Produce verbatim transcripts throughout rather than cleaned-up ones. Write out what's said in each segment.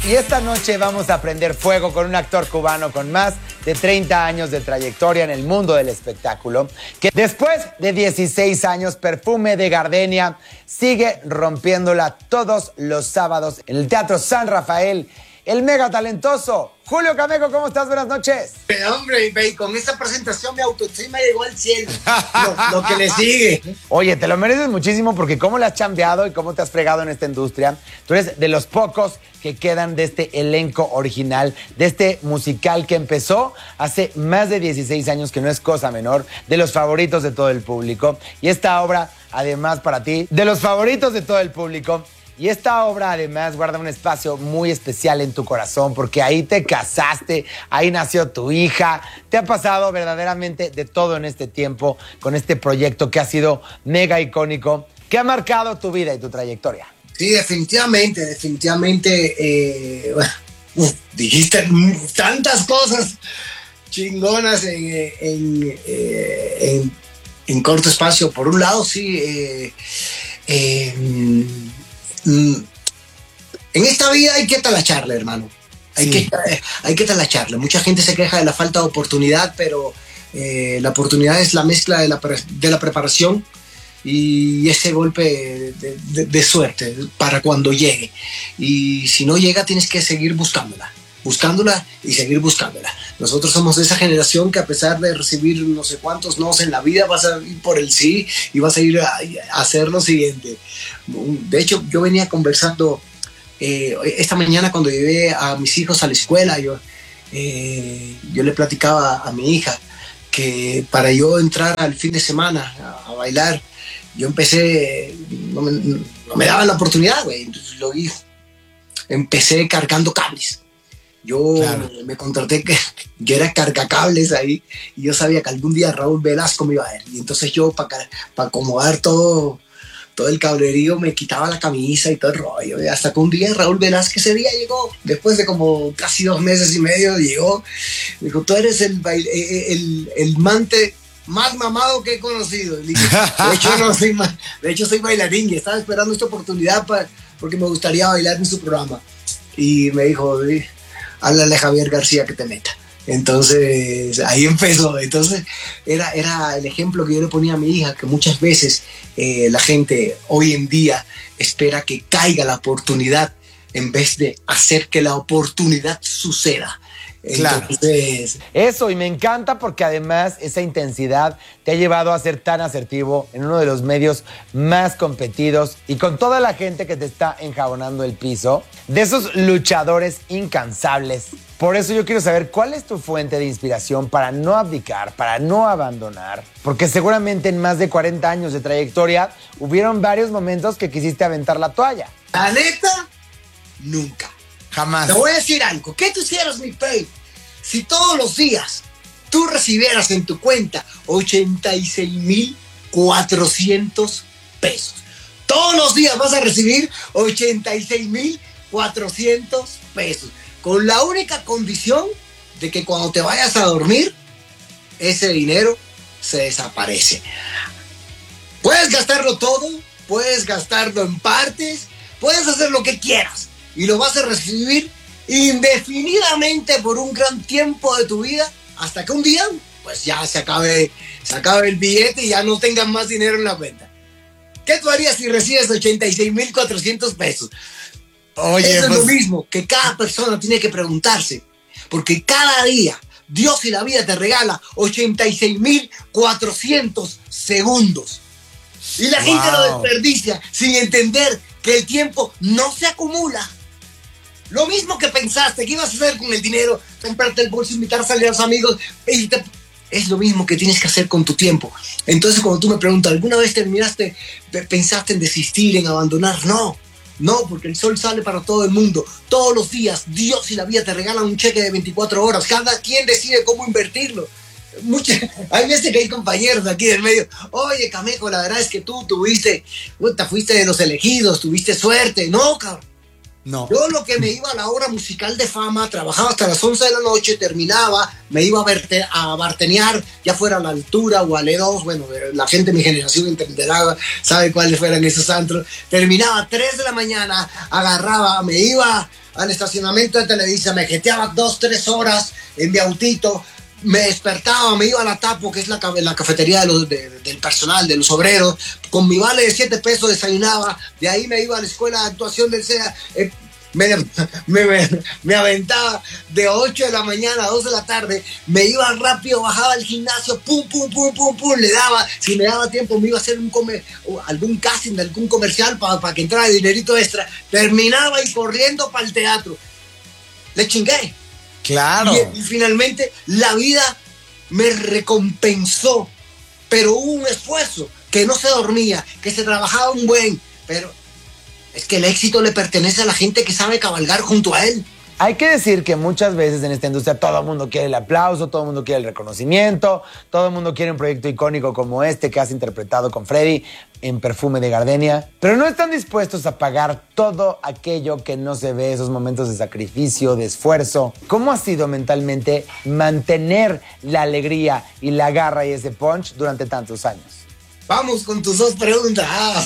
Y esta noche vamos a prender fuego con un actor cubano con más de treinta años de trayectoria en el mundo del espectáculo, que después de dieciséis años, Perfume de Gardenia sigue rompiéndola todos los sábados en el Teatro San Rafael. El mega talentoso Julio Camejo, ¿cómo estás? Buenas noches. Pero hombre, y con esta presentación mi autoestima llegó al cielo. Lo, lo que le sigue. Oye, te lo mereces muchísimo porque cómo le has chambeado y cómo te has fregado en esta industria. Tú eres de los pocos que quedan de este elenco original, de este musical que empezó hace más de dieciséis años, que no es cosa menor, de los favoritos de todo el público. Y esta obra, además para ti, de los favoritos de todo el público. Y esta obra además guarda un espacio muy especial en tu corazón porque ahí te casaste, ahí nació tu hija. Te ha pasado verdaderamente de todo en este tiempo con este proyecto que ha sido mega icónico, que ha marcado tu vida y tu trayectoria. Sí, definitivamente, definitivamente. Eh, bueno, dijiste tantas cosas chingonas en, en, en, en corto espacio. Por un lado, sí. Eh, eh, en esta vida hay que talacharle, hermano. Hay, sí. que, hay que talacharle. Mucha gente se queja de la falta de oportunidad, pero eh, la oportunidad es la mezcla de la, de la preparación y ese golpe de, de, de suerte para cuando llegue. Y si no llega, tienes que seguir buscándola. Buscándola y seguir buscándola. Nosotros somos de esa generación que a pesar de recibir no sé cuántos nos en la vida, vas a ir por el sí y vas a ir a, a hacer lo siguiente. De hecho, yo venía conversando eh, esta mañana cuando llevé a mis hijos a la escuela, yo, eh, yo le platicaba a mi hija que para yo entrar al fin de semana a, a bailar, yo empecé, no me, no me daban la oportunidad, güey. Entonces lo vi, empecé cargando cables. Yo claro. me, me contraté que yo era cargacables ahí y yo sabía que algún día Raúl Velasco me iba a ver. Y entonces yo para pa acomodar todo, todo el cablerío me quitaba la camisa y todo el rollo. Y hasta que un día Raúl Velasco ese día llegó, después de como casi dos meses y medio llegó. Me dijo, tú eres el, el, el, el mante más mamado que he conocido. De hecho, no soy, de hecho soy bailarín y estaba esperando esta oportunidad para, porque me gustaría bailar en su programa. Y me dijo, háblale a Javier García que te meta. Entonces ahí empezó. Entonces era, era el ejemplo que yo le ponía a mi hija, que muchas veces eh, la gente hoy en día espera que caiga la oportunidad en vez de hacer que la oportunidad suceda. Claro. Entonces, eso, y me encanta porque además esa intensidad te ha llevado a ser tan asertivo en uno de los medios más competidos y con toda la gente que te está enjabonando el piso, de esos luchadores incansables. Por eso yo quiero saber cuál es tu fuente de inspiración para no abdicar, para no abandonar, porque seguramente en más de cuarenta años de trayectoria hubieron varios momentos que quisiste aventar la toalla. La neta, nunca. Jamás. Te voy a decir algo. ¿Qué tú hicieras, mi pay? Si todos los días tú recibieras en tu cuenta ochenta y seis mil cuatrocientos pesos. Todos los días vas a recibir ochenta y seis mil cuatrocientos pesos. Con la única condición de que cuando te vayas a dormir, ese dinero se desaparece. Puedes gastarlo todo, puedes gastarlo en partes, puedes hacer lo que quieras. Y lo vas a recibir indefinidamente por un gran tiempo de tu vida, hasta que un día, pues ya se acabe, se acabe el billete y ya no tengas más dinero en la cuenta. ¿Qué tú harías si recibes ochenta y seis mil cuatrocientos pesos? Oye, eso pues... es lo mismo que cada persona tiene que preguntarse, porque cada día Dios y la vida te regala ochenta y seis mil cuatrocientos segundos. Y la wow. gente lo desperdicia sin entender que el tiempo no se acumula. Lo mismo que pensaste que ibas a hacer con el dinero, comprarte el bolso, invitar a salir a los amigos, te... es lo mismo que tienes que hacer con tu tiempo. Entonces cuando tú me preguntas, ¿alguna vez terminaste, pensaste en desistir, en abandonar? No, no, porque el sol sale para todo el mundo. Todos los días Dios y la vida te regalan un cheque de veinticuatro horas. Cada quien decide cómo invertirlo. Mucha, hay veces que hay compañeros aquí del medio, oye Camejo, la verdad es que tú tuviste, te fuiste de los elegidos, tuviste suerte. No, cabrón. No. Yo lo que me iba a la hora musical de fama, trabajaba hasta las once de la noche, terminaba, me iba a, verte, a bartenear, ya fuera a la altura o a E dos, bueno, la gente de mi generación entenderá, sabe cuáles fueran esos antros. Terminaba a tres de la mañana, agarraba, me iba al estacionamiento de Televisa, me jeteaba dos, tres horas en mi autito, me despertaba, me iba a la Tapo, que es la, la cafetería de los, de, del personal, de los obreros, con mi vale de siete pesos desayunaba, de ahí me iba a la escuela de actuación del C E A, eh, me, me, me, me aventaba de ocho de la mañana a dos de la tarde, me iba rápido, bajaba al gimnasio, pum, pum, pum, pum, pum, le daba, si me daba tiempo me iba a hacer un comer, algún casting de algún comercial para pa que entrara dinerito extra, terminaba y corriendo para el teatro, le chingué. Claro. Y, y finalmente la vida me recompensó, pero hubo un esfuerzo, que no se dormía, que se trabajaba un buen, pero es que el éxito le pertenece a la gente que sabe cabalgar junto a él. Hay que decir que muchas veces en esta industria todo el mundo quiere el aplauso, todo el mundo quiere el reconocimiento, todo el mundo quiere un proyecto icónico como este que has interpretado con Freddy en Perfume de Gardenia, pero no están dispuestos a pagar todo aquello que no se ve, esos momentos de sacrificio, de esfuerzo. ¿Cómo ha sido mentalmente mantener la alegría y la garra y ese punch durante tantos años? Vamos con tus dos preguntas. Ah,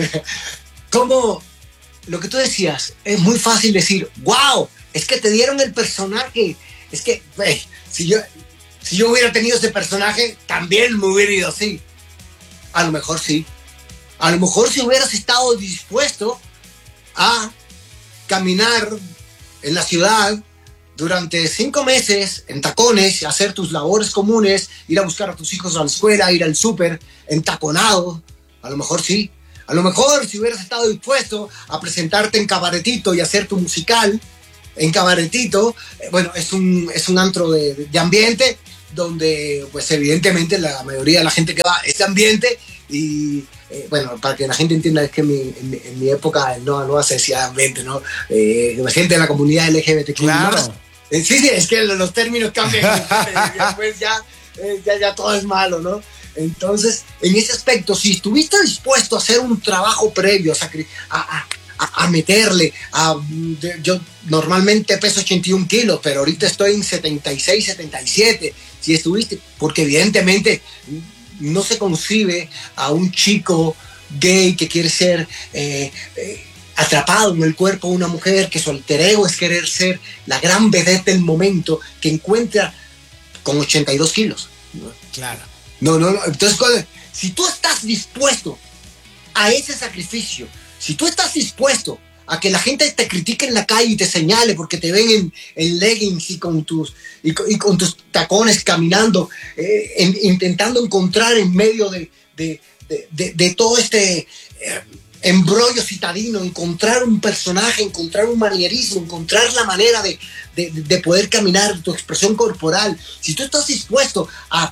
¿cómo? Lo que tú decías, es muy fácil decir, wow, es que te dieron el personaje. Es que, wey, si yo, si yo hubiera tenido ese personaje, también me hubiera ido así. A lo mejor sí. A lo mejor si hubieras estado dispuesto a caminar en la ciudad durante cinco meses en tacones, hacer tus labores comunes, ir a buscar a tus hijos a la escuela, ir al súper entaconado, a lo mejor sí. A lo mejor si hubieras estado dispuesto a presentarte en Cabaretito y hacer tu musical en Cabaretito, eh, bueno, es un, es un antro de, de ambiente donde pues evidentemente la mayoría de la gente que va es de ambiente y eh, bueno, para que la gente entienda es que en mi, en mi, en mi época no, no se decía ambiente, ¿no? Eh, la gente de la comunidad L G B T Q. Claro. Eh, sí, sí, es que los términos cambian y después ya, eh, ya, ya todo es malo, ¿no? Entonces, en ese aspecto, si estuviste dispuesto a hacer un trabajo previo, a, a, a meterle, a, yo normalmente peso ochenta y un kilos, pero ahorita estoy en setenta y seis, setenta y siete, si estuviste, porque evidentemente no se concibe a un chico gay que quiere ser eh, eh, atrapado en el cuerpo de una mujer, que su alter ego es querer ser la gran vedette del momento, que encuentra con ochenta y dos kilos. Claro. No, no, no. Entonces, si tú estás dispuesto a ese sacrificio, si tú estás dispuesto a que la gente te critique en la calle y te señale porque te ven en, en leggings y con tus, y con, y con tus tacones caminando, eh, en, intentando encontrar en medio de, de, de, de, de todo este eh, embrollo citadino, encontrar un personaje, encontrar un manierismo, encontrar la manera de, de, de poder caminar, tu expresión corporal, si tú estás dispuesto a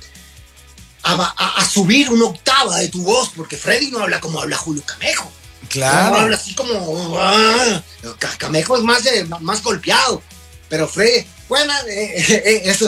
A, a, a subir una octava de tu voz, porque Freddy no habla como habla Julio Camejo. Claro. No habla así como... Ah, Camejo es más, de, más golpeado. Pero Freddy, bueno, eh, eh, eh, eso...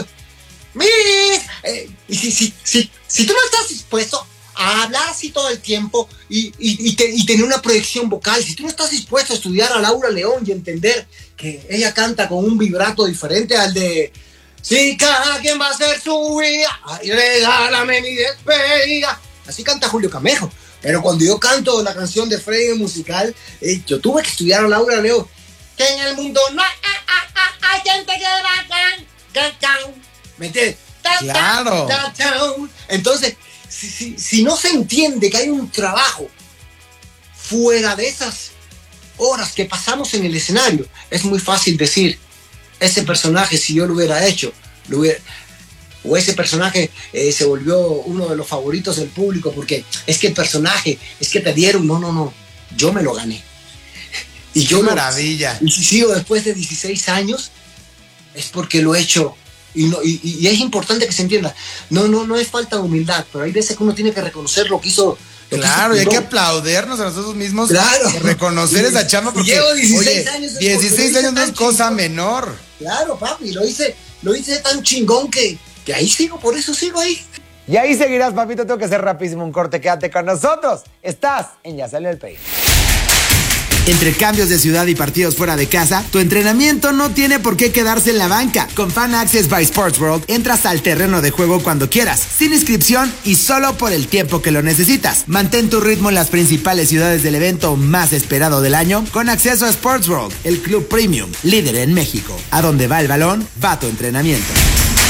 Eh, y si, si, si, si tú no estás dispuesto a hablar así todo el tiempo y, y, y, te, y tener una proyección vocal, si tú no estás dispuesto a estudiar a Laura León y entender que ella canta con un vibrato diferente al de... Si cada quien va a hacer su vida, ay, regálame mi despedida. Así canta Julio Camejo. Pero cuando yo canto la canción de Freddy musical, eh, yo tuve que estudiar a Laura León. Que en el mundo no hay, hay gente que va. ¿Me entiendes? Claro. Entonces, si, si, si no se entiende que hay un trabajo fuera de esas horas que pasamos en el escenario, es muy fácil decir, ese personaje, si yo lo hubiera hecho, lo hubiera, o ese personaje eh, se volvió uno de los favoritos del público, porque es que el personaje, es que te dieron, no, no, no, yo me lo gané. Y yo Qué lo, maravilla. Y si sigo después de dieciséis años, es porque lo he hecho. Y, no, y, y es importante que se entienda, no, no, no es falta de humildad, pero hay veces que uno tiene que reconocer lo que hizo. Claro, y hay que aplaudirnos a nosotros mismos. Claro. Y reconocer Y, esa chamba porque llevo dieciséis oye, años. dieciséis años no es cosa chingón. menor. Claro, papi, lo hice, lo hice tan chingón que, que ahí sigo, por eso sigo ahí. Y ahí seguirás, papito, tengo que hacer rapidísimo un corte, quédate con nosotros. Estás en Ya Salió el Peine. Entre cambios de ciudad y partidos fuera de casa, tu entrenamiento no tiene por qué quedarse en la banca. Con Fan Access by Sports World entras al terreno de juego cuando quieras, sin inscripción y solo por el tiempo que lo necesitas. Mantén tu ritmo en las principales ciudades del evento más esperado del año con acceso a Sports World, el club premium, líder en México. A donde va el balón, va tu entrenamiento.